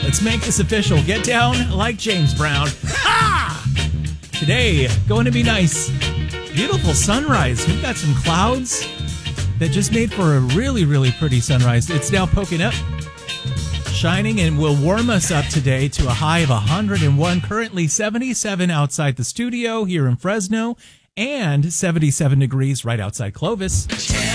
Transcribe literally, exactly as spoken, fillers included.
Let's make this official. Get down like James Brown. Ha! Today, going to be nice. Beautiful sunrise. We've got some clouds that just made for a really, really pretty sunrise. It's now poking up, shining, and will warm us up today to a high of one hundred one. Currently seventy-seven outside the studio here in Fresno and seventy-seven degrees right outside Clovis.